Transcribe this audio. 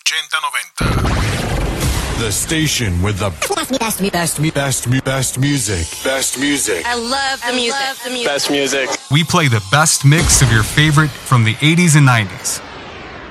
8090. The station with the best music. Best music. I love the music. Best music. We play the best mix of your favorite from the 80s and 90s.